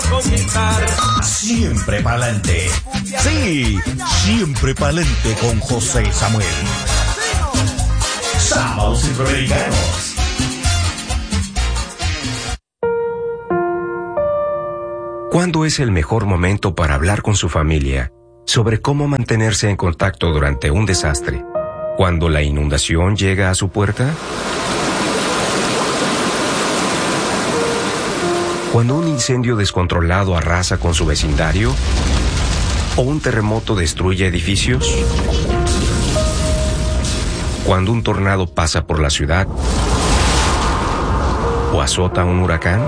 conquistar. Siempre pa'lante. Sí, siempre pa'lante con José Samuel. Sábados Centroamericanos. ¿Cuándo es el mejor momento para hablar con su familia sobre cómo mantenerse en contacto durante un desastre? ¿Cuando la inundación llega a su puerta? ¿Cuando un incendio descontrolado arrasa con su vecindario? ¿O un terremoto destruye edificios? ¿Cuando un tornado pasa por la ciudad? ¿O azota un huracán?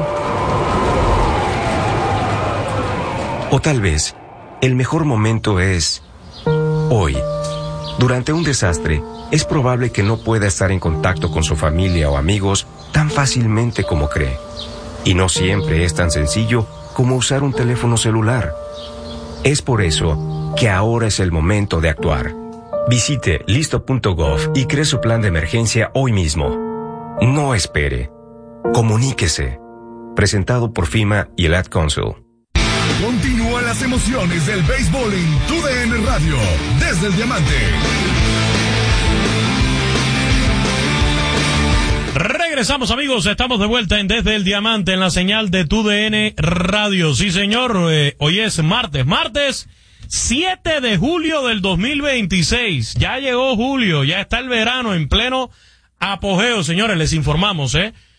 O tal vez, el mejor momento es hoy. Durante un desastre, es probable que no pueda estar en contacto con su familia o amigos tan fácilmente como cree. Y no siempre es tan sencillo como usar un teléfono celular. Es por eso que ahora es el momento de actuar. Visite listo.gov y cree su plan de emergencia hoy mismo. No espere. Comuníquese. Presentado por FEMA y el Ad Council. Continúan las emociones del béisbol en TUDN Radio, desde el Diamante. Regresamos, amigos, estamos de vuelta en Desde el Diamante en la señal de TUDN Radio. Sí, señor, hoy es martes 7 de julio del 2026. Ya llegó julio, ya está el verano en pleno apogeo, señores. Les informamos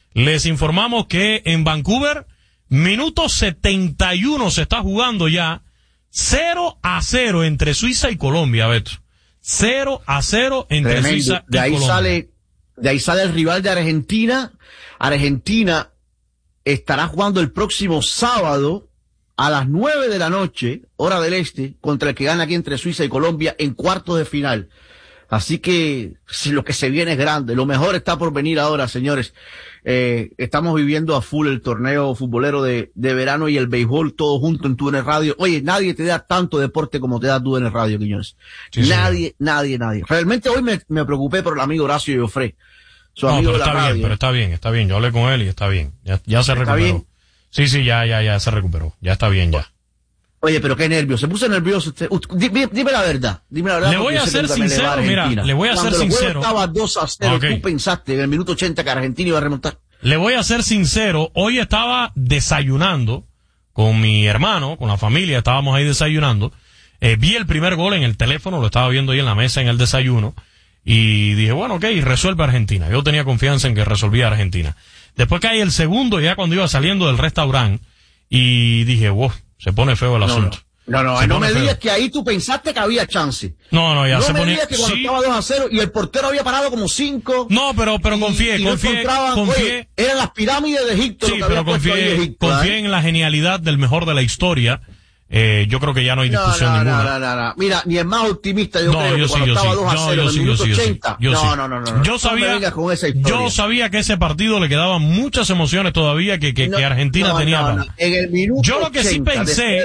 que en Vancouver, minuto 71 se está jugando ya 0-0 entre Suiza y Colombia, Beto. 0-0 entre Tremendo. Suiza y Colombia. De ahí sale el rival de Argentina. Argentina estará jugando el próximo sábado a las 9 de la noche, hora del este, contra el que gana aquí entre Suiza y Colombia en cuartos de final. Así que si lo que se viene es grande, lo mejor está por venir ahora, señores. Estamos viviendo a full el torneo futbolero de verano y el béisbol todo junto en TUDN Radio. Oye, nadie te da tanto deporte como te da TUDN Radio, Quiñones. Sí, nadie. Realmente hoy me preocupé por el amigo Horacio Joffre, su amigo de la radio. Pero está bien. Yo hablé con él y está bien. Ya se recuperó. ¿Bien? Sí, ya se recuperó. Ya está bien, ya. Oye, pero qué nervio. Se puso nervioso usted. Dime la verdad. Le voy a ser sincero, le voy a ser sincero. Cuando el juego estaba 2-0, okay, tú pensaste en el minuto 80 que Argentina iba a remontar. Le voy a ser sincero. Hoy estaba desayunando con mi hermano, con la familia, estábamos ahí desayunando. Vi el primer gol en el teléfono, lo estaba viendo ahí en la mesa en el desayuno. Y dije, bueno, ok, resuelve Argentina. Yo tenía confianza en que resolvía Argentina. Después cae el segundo, ya cuando iba saliendo del restaurante, y dije, wow, se pone feo el asunto. No me digas que ahí tú pensaste que había chance. No, ya se ponía. No me digas que cuando estaba 2-0 y el portero había parado como 5. No, pero confié. Oye, eran las pirámides de Egipto. Sí, pero confié en la genialidad del mejor de la historia. Yo creo que ya no hay discusión ninguna. No. Mira, ni el más optimista yo creo que cuando estaba 2-0 en el minuto 80. No. Yo sabía que ese partido le quedaban muchas emociones todavía que Argentina tenía. En el minuto yo lo que sí pensé,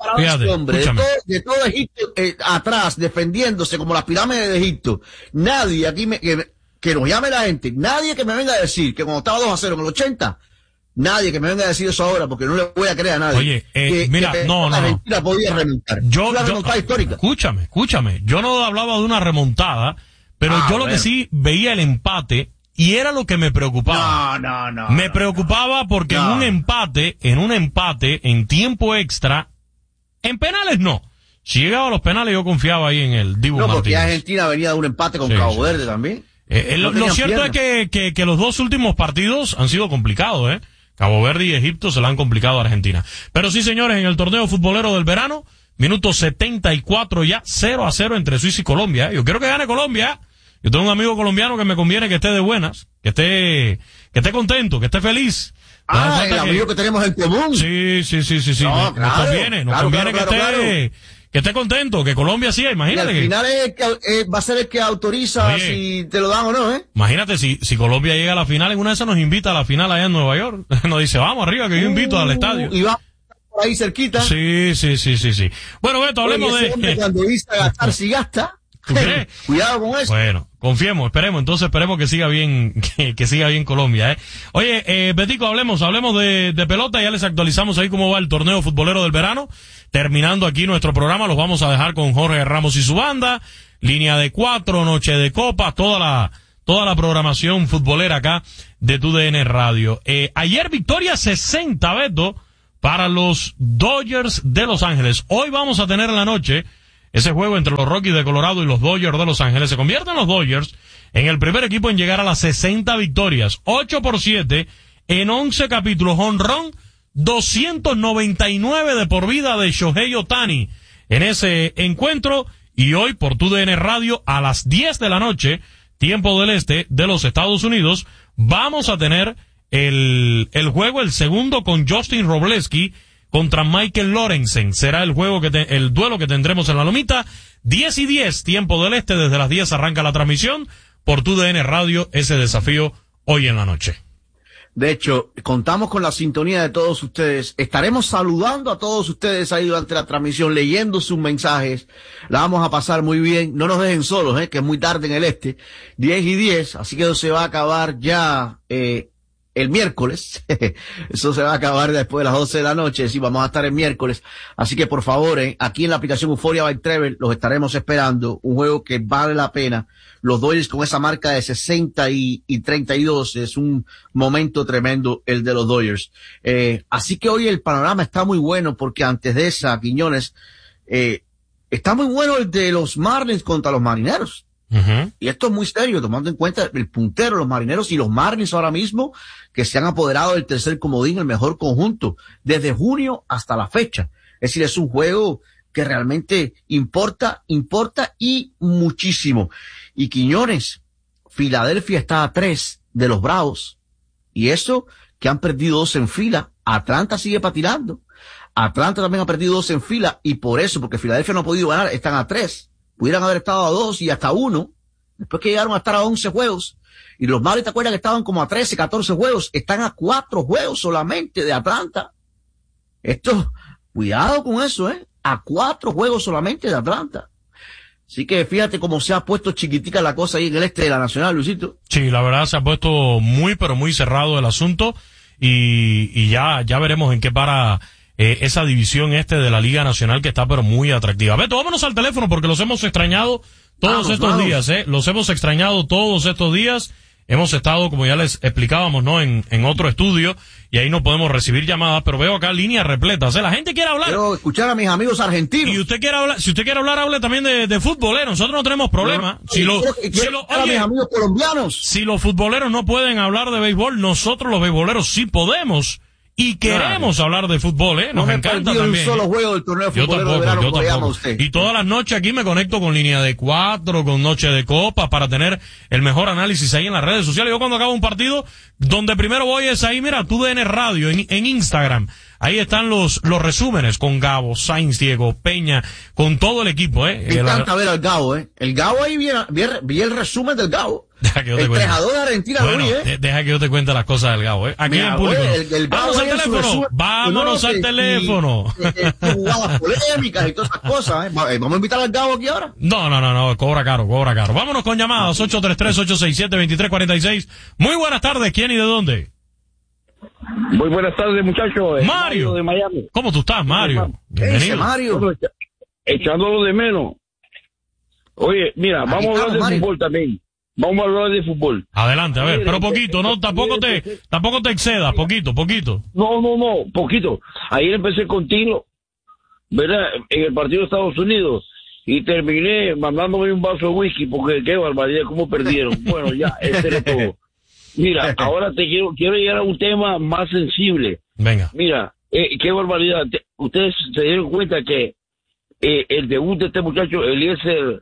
de todo Egipto atrás, defendiéndose como las pirámides de Egipto. Nadie aquí que nos llame la gente, nadie que me venga a decir que cuando estaba 2-0 en el 80, nadie que me venga a decir eso ahora, porque no le voy a creer a nadie. Oye, mira, no. Argentina podía remontar. Una remontada histórica. Escúchame. Yo no hablaba de una remontada, pero yo lo que sí veía el empate y era lo que me preocupaba. No. Me preocupaba porque en un empate, en tiempo extra, en penales no. Si llegaba a los penales yo confiaba ahí en el Dibu Martínez. No, porque Argentina venía de un empate con Cabo Verde también. Lo cierto es que los dos últimos partidos han sido complicados, Cabo Verde y Egipto se la han complicado a Argentina. Pero sí, señores, en el torneo futbolero del verano, minuto 74 ya, 0-0 entre Suiza y Colombia. Yo quiero que gane Colombia. Yo tengo un amigo colombiano que me conviene que esté de buenas, que esté contento, que esté feliz. El amigo que tenemos en común. Sí. No, nos conviene que esté contento, que Colombia sí, imagínate. Y al final va a ser el que autoriza si te lo dan o no, Imagínate, si Colombia llega a la final, en una de esas nos invita a la final allá en Nueva York. Nos dice, vamos arriba, que yo invito al estadio. Y va por ahí cerquita. Sí. Bueno, Beto, hablemos cuando dice gastar, si gasta. ¿Tú crees? Cuidado con eso. Bueno, confiemos, esperemos que siga bien, que siga bien Colombia, Oye, Betico, hablemos de pelota, ya les actualizamos ahí cómo va el torneo futbolero del verano. Terminando aquí nuestro programa, los vamos a dejar con Jorge Ramos y su banda, línea de 4, noche de copas, toda la programación futbolera acá de TUDN Radio. Ayer victoria 60, Beto, para los Dodgers de Los Ángeles. Hoy vamos a tener en la noche ese juego entre los Rockies de Colorado y los Dodgers de Los Ángeles. Se convierten los Dodgers en el primer equipo en llegar a las 60 victorias. 8-7 en 11 capítulos. Jonrón 299 de por vida de Shohei Ohtani en ese encuentro. Y hoy por TUDN Radio a las 10 de la noche, tiempo del este de los Estados Unidos, vamos a tener el juego, el segundo, con Justin Robleski contra Michael Lorenzen. Será el juego el duelo que tendremos en la Lomita. 10:10, tiempo del este, desde las 10 arranca la transmisión por TUDN Radio, ese desafío hoy en la noche. De hecho, contamos con la sintonía de todos ustedes. Estaremos saludando a todos ustedes ahí durante la transmisión, leyendo sus mensajes. La vamos a pasar muy bien. No nos dejen solos, que es muy tarde en el este. 10:10, así que eso se va a acabar ya el miércoles. Eso se va a acabar después de las 12 de la noche. Sí, vamos a estar el miércoles. Así que por favor, aquí en la aplicación Euphoria by Trevor los estaremos esperando. Un juego que vale la pena. Los Dodgers con esa marca de 60 y 32 es un momento tremendo el de los Dodgers. Así que hoy el panorama está muy bueno, porque antes de esa, Quiñones, está muy bueno el de los Marlins contra los Marineros. Uh-huh. Y esto es muy serio, tomando en cuenta el puntero, los Marineros y los Marlins ahora mismo, que se han apoderado del tercer comodín, el mejor conjunto, desde junio hasta la fecha. Es decir, es un juego que realmente importa y muchísimo. Y Quiñones, Filadelfia está a 3 de los Bravos. Y eso, que han perdido 2 en fila. Atlanta sigue patinando. Atlanta también ha perdido 2 en fila. Y por eso, porque Filadelfia no ha podido ganar, están a 3. Pudieran haber estado a 2 y hasta 1. Después que llegaron a estar a 11 juegos. Y los Marlins, ¿te acuerdas que estaban como a 13, 14 juegos? Están a 4 juegos solamente de Atlanta. Esto, cuidado con eso, a 4 juegos solamente de Atlanta. Así que fíjate cómo se ha puesto chiquitica la cosa ahí en el este de la Nacional, Luisito. Sí, la verdad se ha puesto muy, pero muy cerrado el asunto, y ya veremos en qué para esa división de la Liga Nacional, que está pero muy atractiva. Beto, vámonos al teléfono porque los hemos extrañado todos estos días, los hemos extrañado todos estos días. Hemos estado, como ya les explicábamos, ¿no? En otro estudio, y ahí no podemos recibir llamadas, pero veo acá líneas repletas. La gente quiere hablar. Quiero escuchar a mis amigos argentinos. Y usted quiere hablar, si usted quiere hablar, hable también de fútbol, Nosotros no tenemos problema. Quiero a mis amigos colombianos. Si los futboleros no pueden hablar de béisbol, nosotros los beisboleros sí podemos. Y queremos hablar de fútbol, Nos encanta también. Un solo juego del torneo futbolero de verano, como llama usted. Y todas las noches aquí me conecto con línea de 4, con noche de copas, para tener el mejor análisis ahí en las redes sociales. Yo cuando acabo un partido, donde primero voy es ahí, mira, TUDN Radio, en Instagram. Ahí están los resúmenes con Gabo, Sainz, Diego, Peña, con todo el equipo, Me encanta ver al Gabo, El Gabo ahí vi el resumen del Gabo. Deja que yo te el trejador de Argentina, bueno, deja que yo te cuente las cosas del Gabo, Aquí mira, en público. Vámonos al teléfono. Jugadas polémicas y todas esas cosas, Vamos a invitar al Gabo aquí ahora. No, cobra caro. Vámonos con llamadas, 833-867-2346. Muy buenas tardes, ¿quién y de dónde? Muy buenas tardes, muchachos. Mario de Miami. ¿Cómo tú estás, Mario? Bienvenido. Mario. Echándolo de menos. Oye, mira, vamos a hablar de fútbol también. Vamos a hablar de fútbol. Adelante, a ver, pero poquito, ¿no? Tampoco te excedas, poquito. No, poquito. Ayer empecé contigo, ¿verdad? En el partido de Estados Unidos. Y terminé mandándome un vaso de whisky, porque qué barbaridad, cómo perdieron. Bueno, ya, ese era todo. Mira, ahora quiero llegar a un tema más sensible. Venga. Mira, qué barbaridad. Ustedes se dieron cuenta que el debut de este muchacho, Eliezer,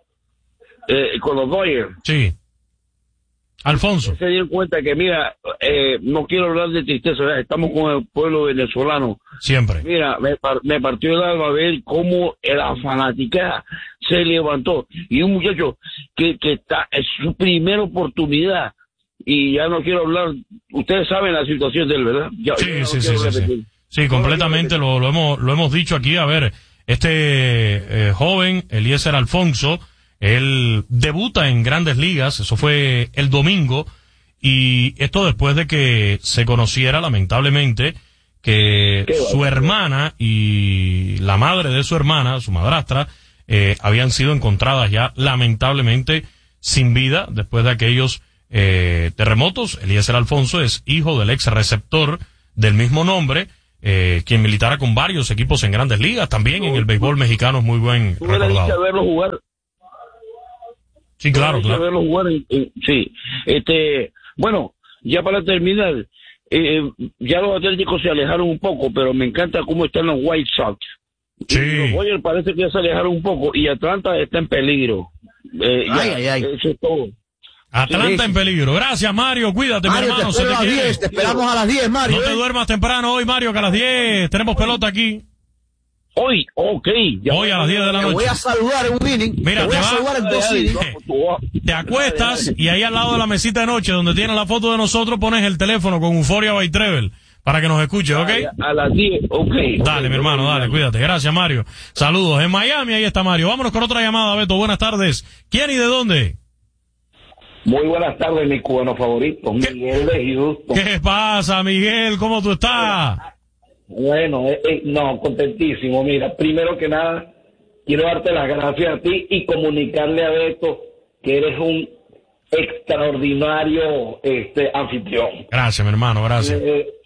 con los Dodgers. Sí. Alfonso. Se dieron cuenta que, mira, no quiero hablar de tristeza, ¿verdad? Estamos con el pueblo venezolano. Siempre. Mira, me partió el alma ver cómo la fanática se levantó. Y un muchacho que está, es su primera oportunidad. Y ya no quiero hablar, ustedes saben la situación de él, ¿verdad? Sí, completamente lo hemos dicho aquí. A ver, joven, Eliezer Alfonso, Él debuta en Grandes Ligas, eso fue el domingo, y esto después de que se conociera, lamentablemente, que su hermana y la madre de su hermana, su madrastra, habían sido encontradas ya, lamentablemente, sin vida, después de aquellos terremotos. Eliezer Alfonso es hijo del ex receptor del mismo nombre, quien militara con varios equipos en Grandes Ligas, también en el béisbol mexicano es muy buen recordado. Verlo jugar. Sí, claro, claro. Verlo jugar, sí. Bueno, ya para terminar, ya los Atléticos se alejaron un poco, pero me encanta cómo están los White Sox. Sí. Los Dodgers parece que ya se alejaron un poco y Atlanta está en peligro. Eso es todo. Atlanta en peligro. Gracias, Mario. Cuídate, Mario, mi hermano. te esperamos a las 10, Mario. No te duermas temprano hoy, Mario, que a las 10 tenemos pelota aquí. Hoy, ok. Hoy a las 10 de la noche. Te voy a saludar en un inning. Mira, te voy a saludar en 2 innings. Te acuestas y ahí al lado de la mesita de noche donde tiene la foto de nosotros pones el teléfono con Euphoria by Treble para que nos escuche, ¿ok? A las 10, ok. Dale, mi hermano, dale, cuídate. Gracias, Mario. Saludos. En Miami, ahí está Mario. Vámonos con otra llamada, Beto. Buenas tardes. ¿Quién y de dónde? Muy buenas tardes, mi cubano favorito, Miguel de Houston. ¿Qué pasa, Miguel? ¿Cómo tú estás? Bueno, no, contentísimo. Mira, primero que nada, quiero darte las gracias a ti y comunicarle a Beto que eres un extraordinario anfitrión. Gracias, mi hermano, gracias.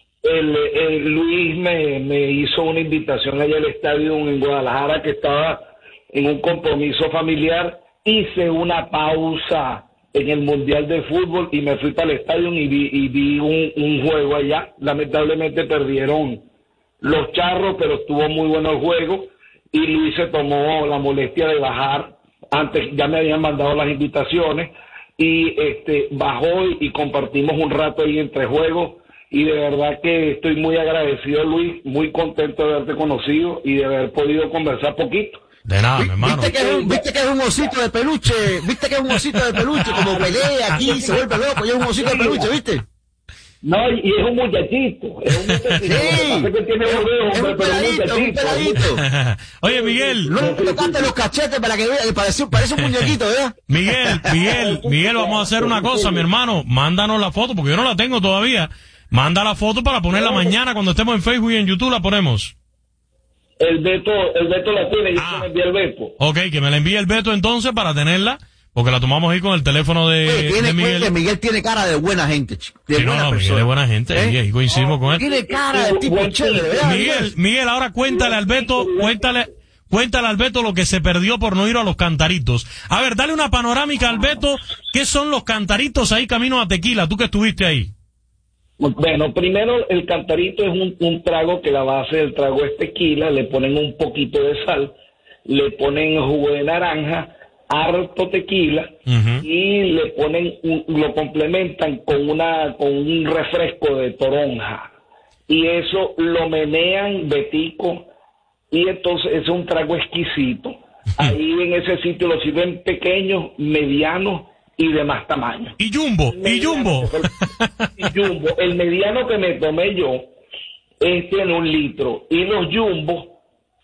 Luis me hizo una invitación allá al estadio en Guadalajara, que estaba en un compromiso familiar. Hice una pausa en el Mundial de Fútbol y me fui para el estadio y vi un juego allá. Lamentablemente perdieron los Charros, pero estuvo muy bueno el juego y Luis se tomó la molestia de bajar. Antes ya me habían mandado las invitaciones y bajó y compartimos un rato ahí entre juegos y de verdad que estoy muy agradecido, Luis, muy contento de haberte conocido y de haber podido conversar poquito. De nada, mi hermano. ¿Viste que es un osito de peluche? ¿Viste que es un osito de peluche? Como pelea aquí, se vuelve loco y es un osito de peluche, ¿viste? No, y es un muchachito. Es un muchachito. Sí, Que tiene es un peladito. Oye, Miguel. No le tocaste los cachetes para que vea que parece un muñequito, ¿verdad? Miguel, vamos a hacer una cosa, mi hermano. Mándanos la foto, porque yo no la tengo todavía. Manda la foto para ponerla mañana cuando estemos en Facebook y en YouTube la ponemos. El Beto la tiene, yo te la envié el Beto. Ok, que me la envíe el Beto entonces para tenerla, porque la tomamos ahí con el teléfono de Miguel. Miguel tiene cara de buena gente, chico. Miguel es buena gente, ahí coincidimos con él. Tiene cara de tipo chévere, ¿verdad? Miguel, ahora cuéntale al Beto lo que se perdió por no ir a los cantaritos. A ver, dale una panorámica al Beto, ¿qué son los cantaritos ahí camino a Tequila? Tú que estuviste ahí. Bueno, primero el cantarito es un trago que la base del trago es tequila, le ponen un poquito de sal, le ponen jugo de naranja, harto tequila y le ponen lo complementan con un refresco de toronja y eso lo menean betico y entonces es un trago exquisito. Ahí en ese sitio lo sirven pequeños, medianos y de más tamaño. Y Jumbo. El mediano que me tomé yo tiene 1 litro y los Jumbo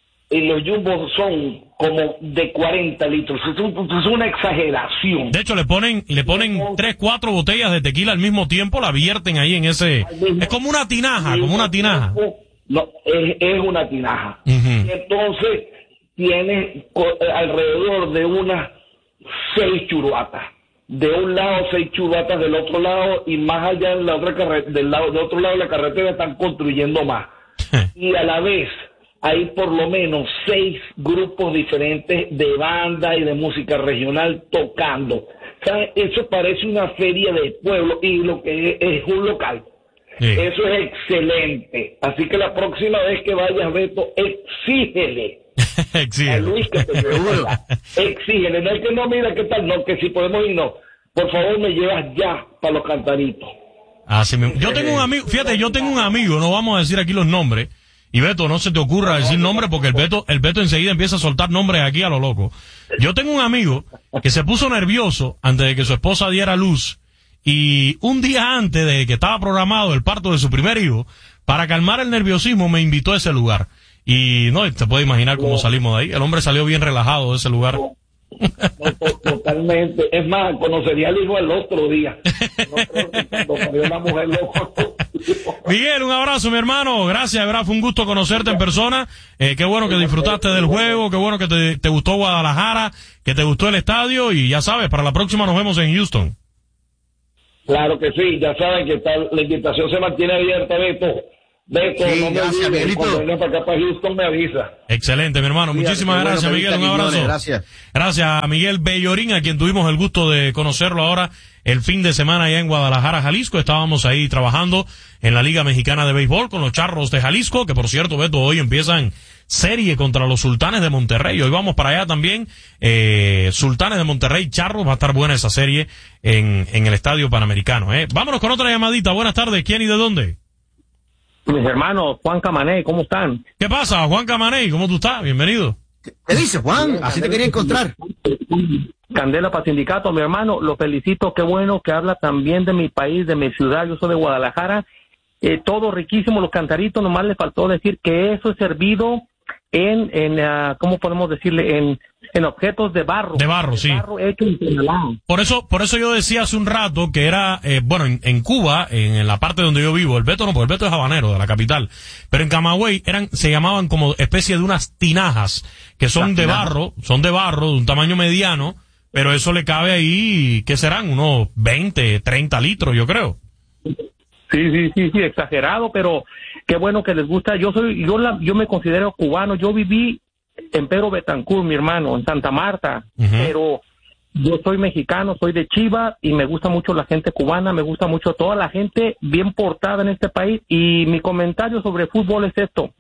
son como de 40 litros. Es una exageración. De hecho, le ponen 3, 4 botellas de tequila al mismo tiempo, la vierten ahí en ese. Es como una tinaja, No, es una tinaja. Y entonces tiene alrededor de unas 6 churuatas. De un lado 6 churuatas, del otro lado y más allá en la otra del otro lado de la carretera están construyendo más. Y a la vez hay por lo menos 6 grupos diferentes de banda y de música regional tocando. O sea, eso parece una feria de pueblo y lo que es un local. Sí. Eso es excelente. Así que la próxima vez que vayas, Beto, exígele. Exígele. A Luis que te lleve. Exígele. No es que no, mira qué tal, no, que si podemos ir, no. Por favor, me llevas ya para los cantaritos. Así mismo. Yo tengo un amigo, fíjate, no vamos a decir aquí los nombres. Y Beto, no se te ocurra decir nombres porque el Beto enseguida empieza a soltar nombres aquí a lo loco. Yo tengo un amigo que se puso nervioso antes de que su esposa diera luz y un día antes de que estaba programado el parto de su primer hijo, para calmar el nerviosismo me invitó a ese lugar. Y no, te puedes imaginar cómo salimos de ahí. El hombre salió bien relajado de ese lugar. Totalmente. Es más, conocería al hijo el otro día. No creo que cuando salió una mujer loco. Miguel, un abrazo, mi hermano. Gracias, ¿verdad? Fue un gusto conocerte en persona. Qué bueno que disfrutaste del juego, qué bueno que te gustó Guadalajara, que te gustó el estadio y ya sabes, para la próxima nos vemos en Houston. Claro que sí, ya saben que la invitación se mantiene abierta, Beto. Sí, no me gracias, olvides, Miguelito. cuando venga para acá para Houston me avisa. Excelente, mi hermano. Muchísimas Qué bueno gracias, que Miguel. Un viste, abrazo. Quiñones, gracias. Gracias a Miguel Bellorín, a quien tuvimos el gusto de conocerlo ahora el fin de semana allá en Guadalajara, Jalisco. Estábamos ahí trabajando en la Liga Mexicana de Béisbol con los Charros de Jalisco, que por cierto, Beto, hoy empiezan serie contra los Sultanes de Monterrey. Hoy vamos para allá también. Sultanes de Monterrey, Charros, va a estar buena esa serie en el Estadio Panamericano. Vámonos con otra llamadita. Buenas tardes. ¿Quién y de dónde? Mis hermanos, Juan Camané, ¿cómo están? ¿Qué pasa, Juan Camané? ¿Cómo tú estás? Bienvenido. ¿Qué dices, Juan? Así te quería encontrar. Candela para sindicato, mi hermano, lo felicito, qué bueno que habla también de mi país, de mi ciudad, yo soy de Guadalajara, todo riquísimo, los cantaritos, nomás le faltó decir que eso es servido en ¿cómo podemos decirle? En objetos de barro. De barro, sí. Barro hecho en Tonalá. Por eso yo decía hace un rato que era, en Cuba, en la parte donde yo vivo, el Beto no, porque el Beto es habanero, de la capital, pero en Camagüey se llamaban como especie de unas tinajas, que son de barro, de un tamaño mediano, pero eso le cabe ahí, ¿qué serán? Unos 20, 30 litros, yo creo. Sí, exagerado, pero qué bueno que les gusta. Yo me considero cubano, yo viví en Pedro Betancourt, mi hermano, en Santa Marta, pero yo soy mexicano, soy de Chivas y me gusta mucho la gente cubana, me gusta mucho toda la gente bien portada en este país y mi comentario sobre fútbol es esto.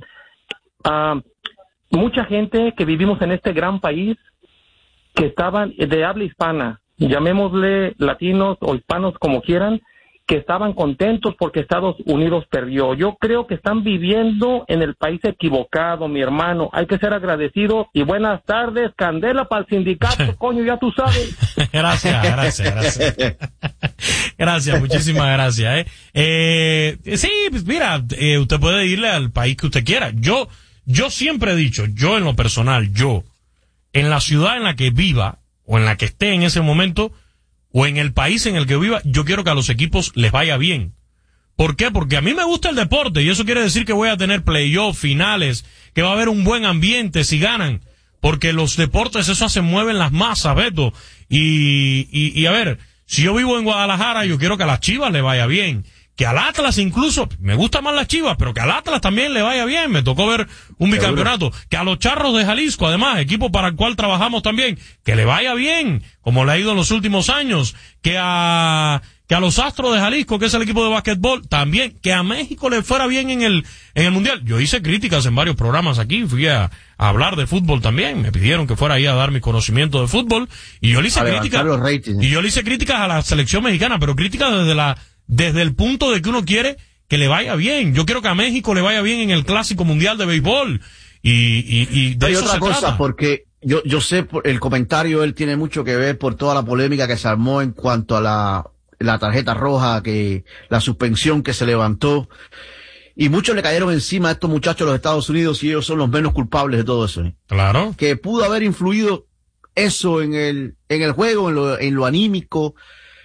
Mucha gente que vivimos en este gran país que estaban de habla hispana, llamémosle latinos o hispanos como quieran, que estaban contentos porque Estados Unidos perdió. Yo creo que están viviendo en el país equivocado, mi hermano. Hay que ser agradecido y buenas tardes, Candela para el sindicato, coño, ya tú sabes. Gracias. Gracias, muchísimas gracias. Sí, pues mira, usted puede irle al país que usted quiera. Yo siempre he dicho, yo en lo personal, en la ciudad en la que viva o en la que esté en ese momento, o en el país en el que viva, yo quiero que a los equipos les vaya bien. ¿Por qué? Porque a mí me gusta el deporte y eso quiere decir que voy a tener playoffs, finales, que va a haber un buen ambiente si ganan. Porque los deportes, eso se mueven las masas, Beto. Y a ver, si yo vivo en Guadalajara, yo quiero que a las Chivas le vaya bien. Que al Atlas incluso, me gustan más las Chivas, pero que al Atlas también le vaya bien. Me tocó ver un bicampeonato. Que a los Charros de Jalisco, además, equipo para el cual trabajamos también, que le vaya bien, como le ha ido en los últimos años. Que a los Astros de Jalisco, que es el equipo de básquetbol, también. Que a México le fuera bien en el Mundial. Yo hice críticas en varios programas aquí, fui a hablar de fútbol también. Me pidieron que fuera ahí a dar mi conocimiento de fútbol. Y yo le hice críticas. Y yo le hice críticas a la selección mexicana, pero críticas desde el punto de que uno quiere que le vaya bien. Yo quiero que a México le vaya bien en el Clásico Mundial de Béisbol. Y de hay eso otra se cosa, trata. porque yo sé, el comentario él tiene mucho que ver por toda la polémica que se armó en cuanto a la tarjeta roja, que la suspensión que se levantó. Y muchos le cayeron encima a estos muchachos de los Estados Unidos y ellos son los menos culpables de todo eso. Claro. Que pudo haber influido eso en el juego, en lo anímico.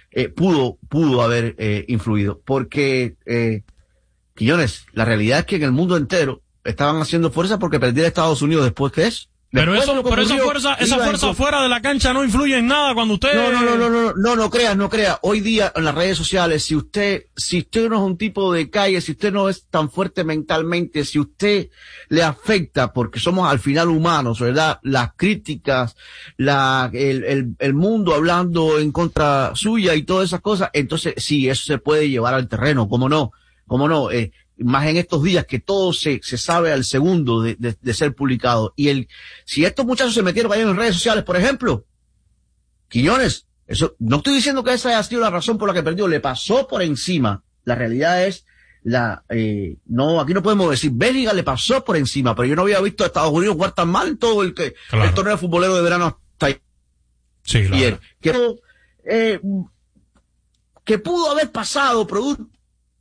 Pudo haber influido, porque Quiñones, la realidad es que en el mundo entero estaban haciendo fuerza porque perdiera Estados Unidos después que es. Pero esa fuerza fuera de la cancha no influye en nada cuando usted... No creas. Hoy día en las redes sociales, si usted no es un tipo de calle, si usted no es tan fuerte mentalmente, si usted le afecta, porque somos al final humanos, ¿verdad? Las críticas, el mundo hablando en contra suya y todas esas cosas, entonces sí, eso se puede llevar al terreno, ¿cómo no? Más en estos días que todo se sabe al segundo de ser publicado. Y si estos muchachos se metieron ahí en las redes sociales, por ejemplo, Quiñones, eso, no estoy diciendo que esa haya sido la razón por la que perdió, le pasó por encima. La realidad es, no, aquí no podemos decir, Bélgica le pasó por encima, pero yo no había visto a Estados Unidos jugar tan mal todo el torneo futbolero de verano hasta ahí. Sí, claro. Que pudo haber pasado producto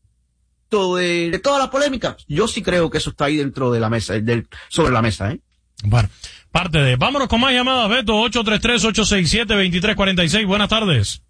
de toda la polémica. Yo sí creo que eso está ahí dentro de la mesa, sobre la mesa, Bueno, parte de... Vámonos con más llamadas, Beto, 833-867-2346. Buenas tardes.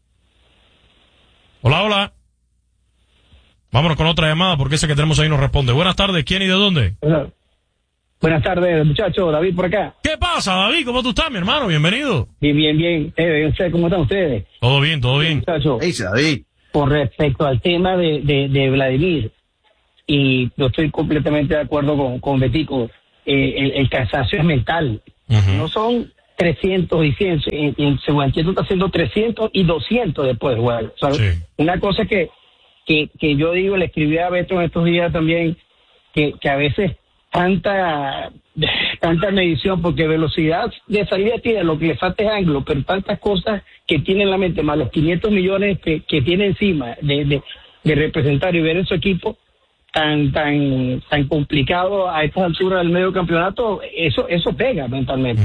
Hola. Vámonos con otra llamada porque ese que tenemos ahí nos responde. Buenas tardes, ¿quién y de dónde? Buenas tardes, muchachos. David por acá. ¿Qué pasa, David? ¿Cómo tú estás, mi hermano? Bienvenido. Bien. ¿Cómo están ustedes? Todo bien. Muchachos, Dice David. con respecto al tema de Vladimir, y yo estoy completamente de acuerdo con Betico, el cansancio es mental. No son 300 y 100, en segundo tiempo está haciendo 300 y 200 después del juego. O sea, Sí. Una cosa que yo digo, le escribí a Beto en estos días también, que a veces tanta medición, porque velocidad de salida tiene, lo que le falta es ángulo, pero tantas cosas que tiene en la mente, más los 500 millones que tiene encima de representar y ver en su equipo tan complicado a estas alturas del medio campeonato, eso pega mentalmente.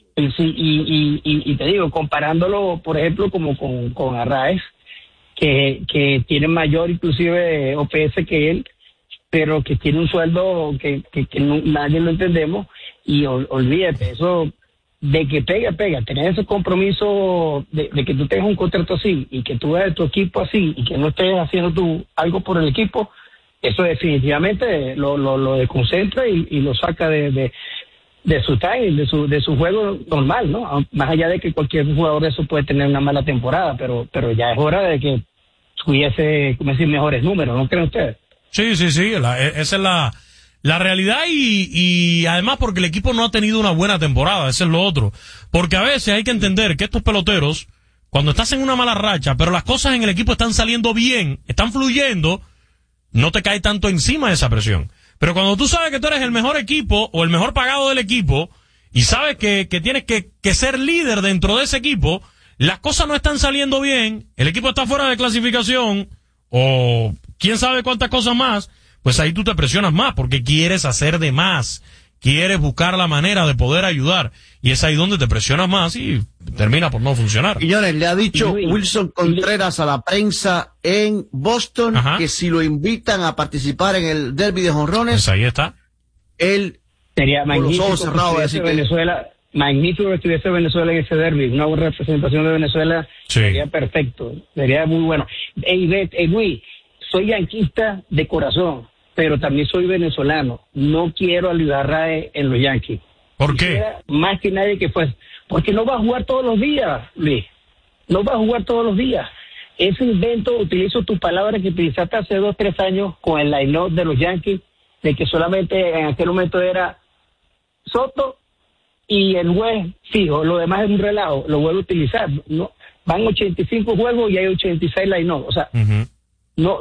Y te digo, comparándolo, por ejemplo, como con Arraez, que tiene mayor inclusive OPS que él, pero que tiene un sueldo que nadie lo entendemos, y olvídate, eso de que pega, tener ese compromiso de que tú tengas un contrato así, y que tú veas tu equipo así, y que no estés haciendo tú algo por el equipo, eso definitivamente lo desconcentra y lo saca de su time, de su juego normal, ¿no? Más allá de que cualquier jugador de eso puede tener una mala temporada, pero ya es hora de que tuviese, como decir, mejores números, ¿no creen ustedes? Sí, esa es la realidad, y además porque el equipo no ha tenido una buena temporada, eso es lo otro. Porque a veces hay que entender que estos peloteros, cuando estás en una mala racha, pero las cosas en el equipo están saliendo bien, están fluyendo, no te cae tanto encima esa presión. Pero cuando tú sabes que tú eres el mejor equipo o el mejor pagado del equipo, y sabes que tienes que ser líder dentro de ese equipo, las cosas no están saliendo bien, el equipo está fuera de clasificación, o quién sabe cuántas cosas más, pues ahí tú te presionas más porque quieres hacer de más, quieres buscar la manera de poder ayudar, y es ahí donde te presionas más y termina por no funcionar. Quiñones, le ha dicho Wilson Contreras a la prensa en Boston que si lo invitan a participar en el derby de jonrones, pues ahí está. Él sería magnífico con los ojos cerrados que Venezuela, magnífico que estuviese Venezuela en ese derby, una buena representación de Venezuela, sería perfecto, sería muy bueno. Luis, soy yanquista de corazón, pero también soy venezolano. No quiero a Luis Arraez en los Yankees. ¿Por qué? Más que nadie que pues, porque no va a jugar todos los días, Luis. No va a jugar todos los días. Ese invento, utilizo tu palabra que utilizaste hace 2-3 años con el line-up de los Yankees, de que solamente en aquel momento era Soto y el juez fijo, lo demás es un relajo, lo vuelvo a utilizar. No, van 85 juegos y hay 86 line-up. O sea, no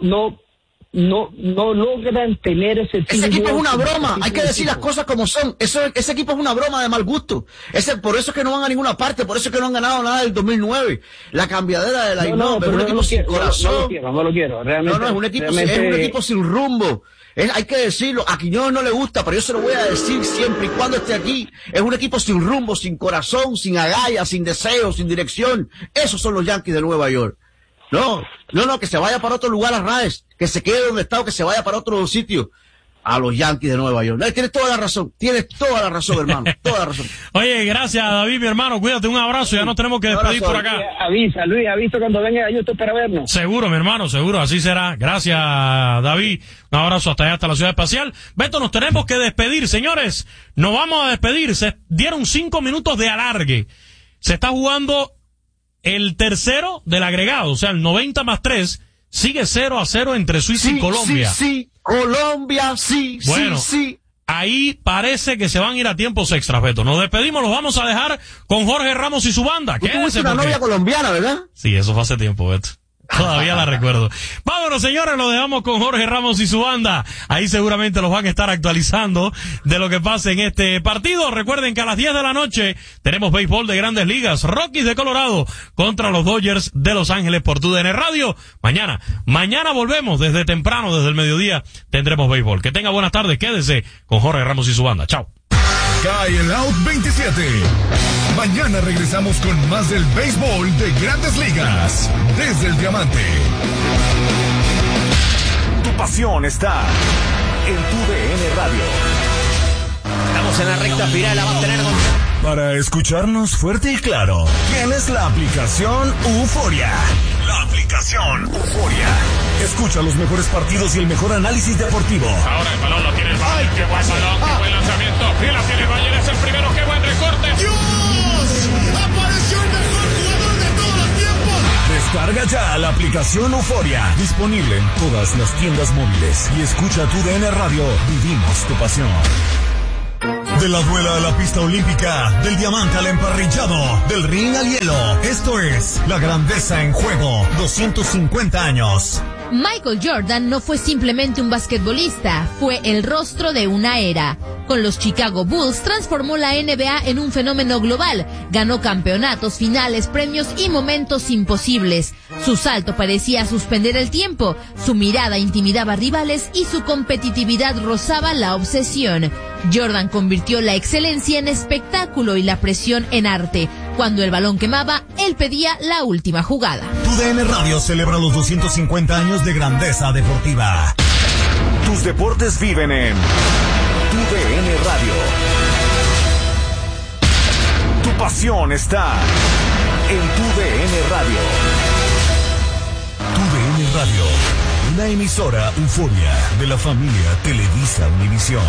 logran tener ese equipo es una broma, hay que decir las cosas como son. Ese equipo es una broma de mal gusto. Por eso es que no van a ninguna parte, por eso es que no han ganado nada del 2009. La cambiadera de la es un equipo sin corazón. No lo quiero, realmente. No, es un equipo sin rumbo. Hay que decirlo, a Quiñones no le gusta, pero yo se lo voy a decir siempre y cuando esté aquí. Es un equipo sin rumbo, sin corazón, sin agallas, sin deseo, sin dirección. Esos son los Yankees de Nueva York. No, que se vaya para otro lugar Arraez, que se quede donde está o que se vaya para otro sitio. A los Yankees de Nueva York. Tienes toda la razón, hermano, toda la razón. Oye, gracias, David, mi hermano, cuídate, un abrazo, ya nos tenemos que despedir por acá. Avisa, Luis, cuando venga a YouTube para vernos. Seguro, mi hermano, seguro, así será. Gracias, David, un abrazo hasta allá, hasta la ciudad espacial. Beto, nos tenemos que despedir, señores, nos vamos a despedir, se dieron 5 minutos de alargue. Se está jugando el tercero del agregado, o sea, el 90 más 3, sigue 0-0 entre Suiza y Colombia. Sí, Colombia, bueno, sí. Ahí parece que se van a ir a tiempos extras, Beto. Nos despedimos, los vamos a dejar con Jorge Ramos y su banda. Tú tuviste una novia colombiana, ¿verdad? Sí, eso fue hace tiempo, Beto. Todavía la recuerdo. Vámonos, señores, lo dejamos con Jorge Ramos y su banda. Ahí seguramente los van a estar actualizando de lo que pase en este partido. Recuerden que a las 10 de la noche tenemos béisbol de Grandes Ligas. Rockies de Colorado contra los Dodgers de Los Ángeles por TUDN Radio. Mañana volvemos desde temprano, desde el mediodía, tendremos béisbol. Que tenga buenas tardes, quédese con Jorge Ramos y su banda. Chao. Cae el out 27. Mañana regresamos con más del béisbol de Grandes Ligas desde el Diamante. Tu pasión está en TUDN Radio. Estamos en la recta final, la va a tener Para escucharnos fuerte y claro, tienes la aplicación Euforia. La aplicación Euforia. Escucha los mejores partidos y el mejor análisis deportivo. Ahora el balón lo tiene el Bayern. Qué buen balón, qué buen lanzamiento. Y la tiene el Bayern, es el primero. Qué buen recorte. ¡Dios! ¡Apareció el mejor jugador de todos los tiempos! Descarga ya la aplicación Euforia. Disponible en todas las tiendas móviles. Y escucha tu DN Radio. Vivimos tu pasión. De la duela a la pista olímpica, del diamante al emparrillado, del ring al hielo. Esto es La Grandeza en Juego, 250 años. Michael Jordan no fue simplemente un basquetbolista, fue el rostro de una era. Con los Chicago Bulls transformó la NBA en un fenómeno global, ganó campeonatos, finales, premios y momentos imposibles. Su salto parecía suspender el tiempo, su mirada intimidaba rivales y su competitividad rozaba la obsesión. Jordan convirtió la excelencia en espectáculo y la presión en arte. Cuando el balón quemaba, él pedía la última jugada. Tu DN Radio celebra los 250 años de grandeza deportiva. Tus deportes viven en Tu DN Radio. Tu pasión está en Tu DN Radio. Tu DN Radio, una emisora Euforia de la familia Televisa Univisión.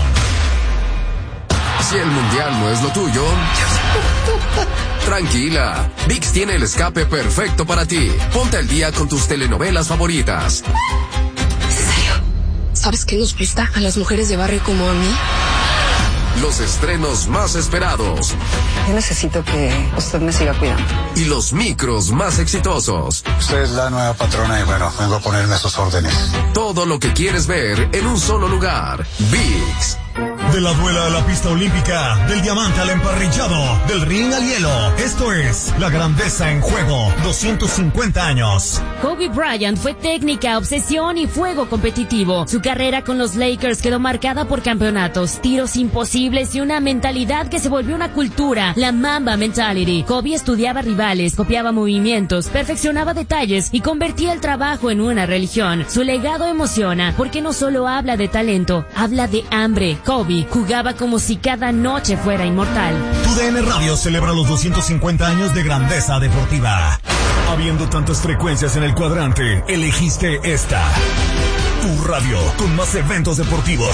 Si el mundial no es lo tuyo, tranquila, ViX tiene el escape perfecto para ti. Ponte al día con tus telenovelas favoritas. ¿En serio? ¿Sabes qué nos gusta a las mujeres de barrio como a mí? Los estrenos más esperados. Yo necesito que usted me siga cuidando. Y los micros más exitosos. Usted es la nueva patrona y bueno, vengo a ponerme a sus órdenes. Todo lo que quieres ver en un solo lugar. ViX. De la duela a la pista olímpica, del diamante al emparrillado, del ring al hielo. Esto es La Grandeza en Juego, 250 años. Kobe Bryant fue técnica, obsesión y fuego competitivo. Su carrera con los Lakers quedó marcada por campeonatos, tiros imposibles y una mentalidad que se volvió una cultura, la Mamba Mentality. Kobe estudiaba rivales, copiaba movimientos, perfeccionaba detalles y convertía el trabajo en una religión. Su legado emociona porque no solo habla de talento, habla de hambre. Kobe jugaba como si cada noche fuera inmortal. Tu DN Radio celebra los 250 años de grandeza deportiva. Habiendo tantas frecuencias en el cuadrante, elegiste esta. Tu radio con más eventos deportivos.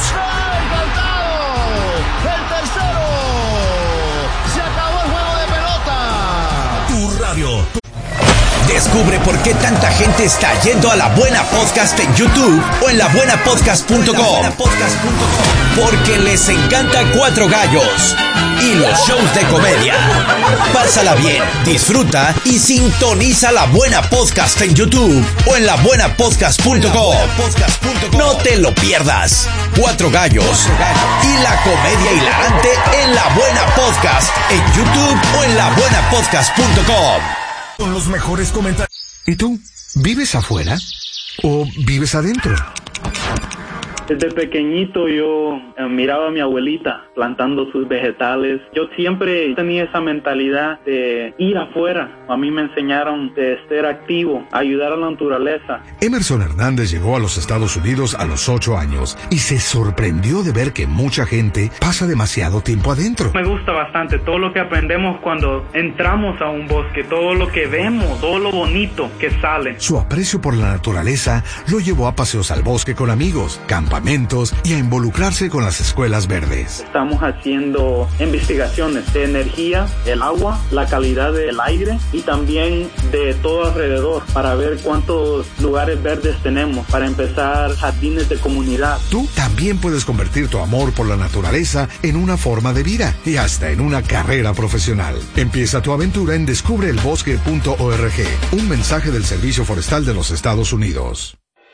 ¡El tercero! ¡Se acabó el juego de pelota! Tu radio. Descubre por qué tanta gente está yendo a La Buena Podcast en YouTube o en labuenapodcast.com. Porque les encanta Cuatro Gallos y los shows de comedia. Pásala bien, disfruta y sintoniza La Buena Podcast en YouTube o en labuenapodcast.com. No te lo pierdas. Cuatro Gallos y la comedia hilarante en La Buena Podcast en YouTube o en labuenapodcast.com. Con los mejores comentarios. ¿Y tú? ¿Vives afuera o vives adentro? Desde pequeñito yo miraba a mi abuelita plantando sus vegetales. Yo siempre tenía esa mentalidad de ir afuera. A mí me enseñaron de ser activo, ayudar a la naturaleza. Emerson Hernández llegó a los Estados Unidos a los 8 años y se sorprendió de ver que mucha gente pasa demasiado tiempo adentro. Me gusta bastante todo lo que aprendemos cuando entramos a un bosque, todo lo que vemos, todo lo bonito que sale. Su aprecio por la naturaleza lo llevó a paseos al bosque con amigos, campamentos y a involucrarse con las escuelas verdes. Estamos haciendo investigaciones de energía, el agua, la calidad del aire y también de todo alrededor para ver cuántos lugares verdes tenemos, para empezar jardines de comunidad. Tú también puedes convertir tu amor por la naturaleza en una forma de vida y hasta en una carrera profesional. Empieza tu aventura en descubreelbosque.org. Un mensaje del Servicio Forestal de los Estados Unidos.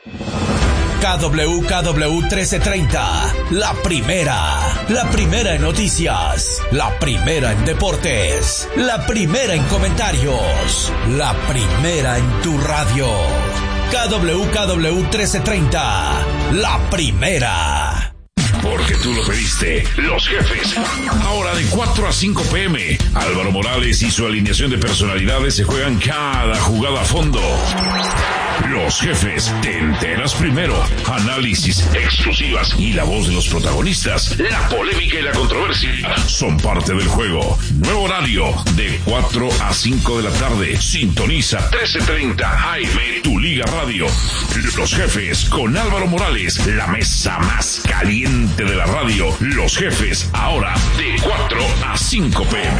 KWKW 1330, la primera en noticias, la primera en deportes, la primera en comentarios, la primera en tu radio. KWKW 1330, la primera. Porque tú lo pediste, los jefes. Ahora de 4 a 5 p.m., Álvaro Morales y su alineación de personalidades se juegan cada jugada a fondo. Los Jefes, te enteras primero. Análisis, exclusivas y la voz de los protagonistas. La polémica y la controversia son parte del juego. Nuevo horario de 4 a 5 de la tarde. Sintoniza 1330 AM, tu Liga Radio. Los Jefes con Álvaro Morales, la mesa más caliente de la radio. Los Jefes, ahora de 4 a 5 p.m.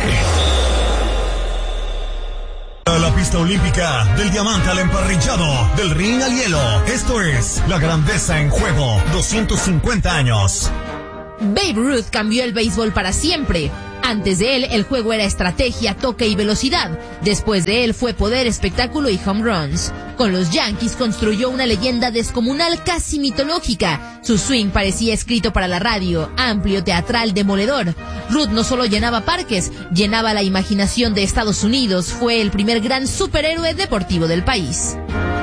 La pista olímpica, del diamante al emparrillado, del ring al hielo. Esto es La Grandeza en Juego, 250 años. Babe Ruth cambió el béisbol para siempre. Antes de él, el juego era estrategia, toque y velocidad. Después de él fue poder, espectáculo y home runs. Con los Yankees construyó una leyenda descomunal casi mitológica. Su swing parecía escrito para la radio, amplio, teatral, demoledor. Ruth no solo llenaba parques, llenaba la imaginación de Estados Unidos. Fue el primer gran superhéroe deportivo del país.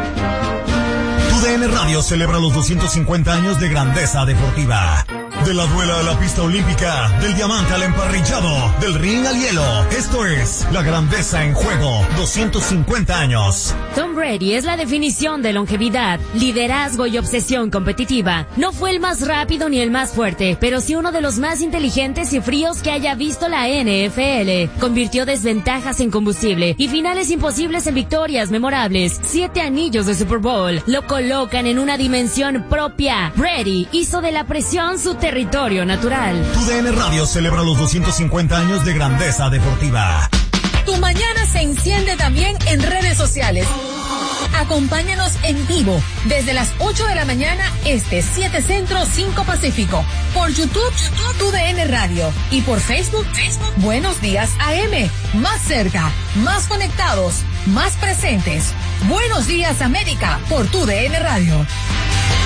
TUDN Radio celebra los 250 años de grandeza deportiva. De la duela a la pista olímpica, del diamante al emparrillado, del ring al hielo. Esto es La Grandeza en Juego, 250 años. Tom Brady es la definición de longevidad, liderazgo y obsesión competitiva. No fue el más rápido ni el más fuerte, pero sí uno de los más inteligentes y fríos que haya visto la NFL. Convirtió desventajas en combustible y finales imposibles en victorias memorables. 7 anillos de Super Bowl lo colocan en una dimensión propia. Brady hizo de la presión su territorio natural. TUDN Radio celebra los 250 años de grandeza deportiva. Tu mañana se enciende también en redes sociales. Acompáñanos en vivo desde las 8 de la mañana 7 Centro, 5 Pacífico. Por YouTube, TUDN Radio. Y por Facebook, Buenos Días AM. Más cerca, más conectados, más presentes. Buenos Días América por TUDN Radio.